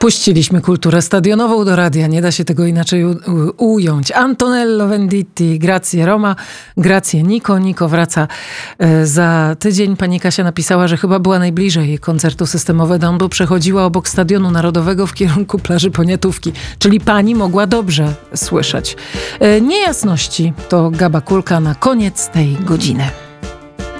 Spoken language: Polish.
Wpuściliśmy kulturę stadionową do radia, nie da się tego inaczej ująć. Antonello Venditti, grazie Roma, grazie Nico. Nico wraca za tydzień. Pani Kasia napisała, że chyba była najbliżej koncertu System of a Down, bo przechodziła obok Stadionu Narodowego w kierunku plaży Poniatówki. Czyli pani mogła dobrze słyszeć. Niejasności to Gaba Kulka na koniec tej godziny.